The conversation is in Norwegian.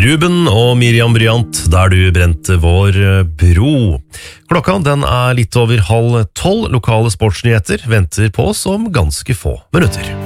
Ruben og Miriam Bryant, der du brente vår bro. Klokka den litt over 11:30. Lokale sportsnyheter venter på oss om ganske få minutter.